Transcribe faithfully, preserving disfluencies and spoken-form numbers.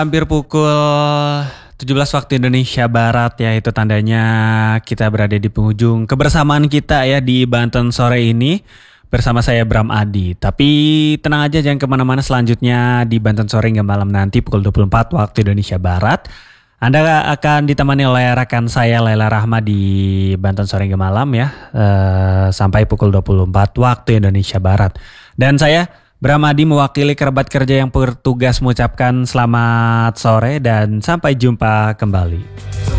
Hampir pukul tujuh belas waktu Indonesia Barat ya, itu tandanya kita berada di penghujung kebersamaan kita ya di Banten sore ini bersama saya Bram Adi. Tapi tenang aja, jangan kemana-mana, selanjutnya di Banten sore hingga malam nanti pukul dua puluh empat waktu Indonesia Barat. Anda akan ditemani oleh rekan saya Laila Rahma di Banten sore hingga malam ya, uh, sampai pukul dua puluh empat waktu Indonesia Barat. Dan saya Bram Adi mewakili kerabat kerja yang bertugas mengucapkan selamat sore dan sampai jumpa kembali.